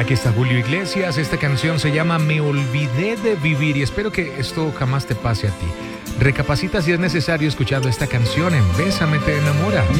Aquí está Julio Iglesias. Esta canción se llama Me olvidé de vivir y espero que esto jamás te pase a ti. Recapacita si es necesario escuchando esta canción en Bésame te enamora.